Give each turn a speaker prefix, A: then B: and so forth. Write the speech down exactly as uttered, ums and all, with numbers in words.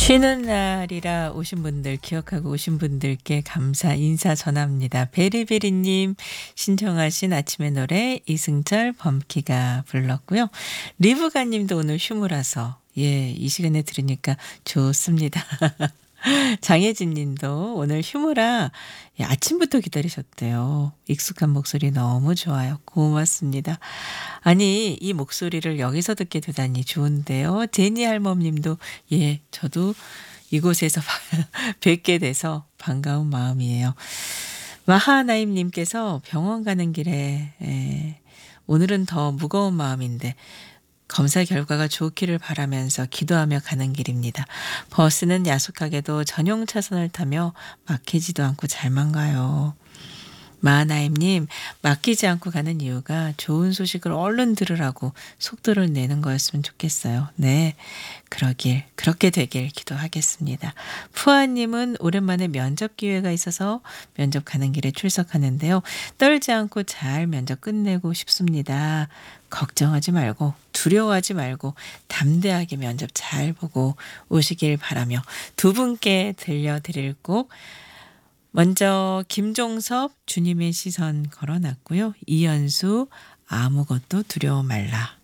A: 쉬는 날이라 오신 분들 기억하고 오신 분들께 감사 인사 전합니다. 베리베리님 신청하신 아침의 노래 이승철 범키가 불렀고요. 리브가님도 오늘 휴무라서 예, 이 시간에 들으니까 좋습니다. 장혜진 님도 오늘 휴무라 예, 아침부터 기다리셨대요. 익숙한 목소리 너무 좋아요. 고맙습니다. 아니, 이 목소리를 여기서 듣게 되다니 좋은데요. 제니 할멈님도 예, 저도 이곳에서 뵙게 돼서 반가운 마음이에요. 마하나임님께서 병원 가는 길에 예, 오늘은 더 무거운 마음인데 검사 결과가 좋기를 바라면서 기도하며 가는 길입니다. 버스는 야속하게도 전용 차선을 타며 막히지도 않고 잘만 가요. 마하나임님, 막히지 않고 가는 이유가 좋은 소식을 얼른 들으라고 속도를 내는 거였으면 좋겠어요. 네, 그러길, 그렇게 되길 기도하겠습니다. 푸아님은 오랜만에 면접 기회가 있어서 면접 가는 길에 출석하는데요. 떨지 않고 잘 면접 끝내고 싶습니다. 걱정하지 말고 두려워하지 말고 담대하게 면접 잘 보고 오시길 바라며 두 분께 들려드릴 곡 먼저 김종섭 주님의 시선 걸어놨고요. 이연수 아무것도 두려워 말라.